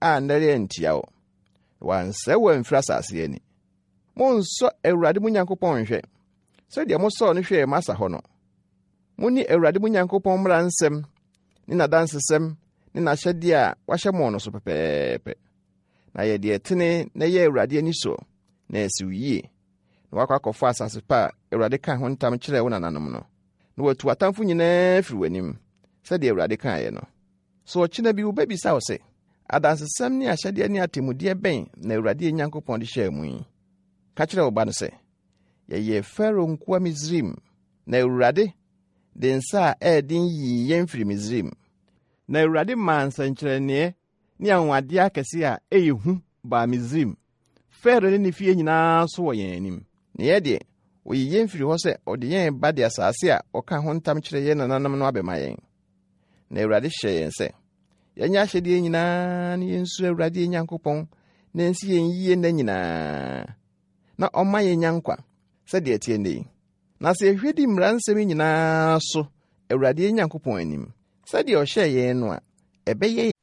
a ndare ntia wo wanse wo mfira asase ani monso Awurade mu Nyankopɔn hwɛ sɛ de mo so no hwɛ masa hɔ no muni Awurade mu Nyankopɔn mmara nsɛm ni na dansesɛm ni na hyɛde a wahyɛ mo no so pɛpɛɛpɛ na yɛ de etene na yɛ Awurade ani so na esiwie na wakɔkɔfa asase pa Awurade ka ho ntam kyerɛ wo nananom no na watu atamfo nyinaa firi w'anim sɛ de Awurade ka yɛ no so ɔkyena bi wo babisa wo sɛ adansesɛm ni ahyɛde ni atemude bɛn na Awurade Nyankopɔn de hyɛ mu yi ka kyerɛ wo ba no sɛ yɛyɛ Farao nkoa Misraim na Awurade de nsa a ɛdin yi yɛn firi Misraim na Awurade ma nsɛnkyerɛnne ni anwade akɛse a ɛyɛ ba Misraim Farao ne ne fie nyinaa so wɔ yɛn anim na yɛde oyi yɛn firi hɔ sɛ ɔde yɛn ba de asase a ɔka ho ntam kyerɛ yɛn nananam no abɛma yɛn na Awurade hyɛ yɛn sɛ yɛnyɛ ahyɛde nyinaa ne yɛnsu Awurade Nyankopɔn na nsi yɛn yie nda nyinaa na ɔma yɛn nyankwa sɛ de atie ndɛ na sɛ ehwedi mmara nsɛm nyinaa so Awurade Nyankopɔn anim sɛ de ɔhyɛ yɛn no a ɛbɛyɛ